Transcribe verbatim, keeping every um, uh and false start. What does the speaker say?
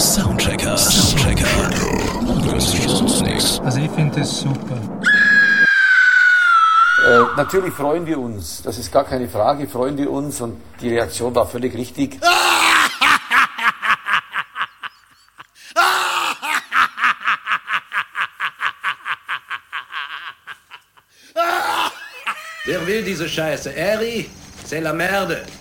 Soundchecker. Soundchecker. Das ist uns nichts. Also ich finde es super. Äh, natürlich freuen wir uns, das ist gar keine Frage, freuen wir uns und die Reaktion war völlig richtig. Wer will diese Scheiße? Eri, c'est la merde.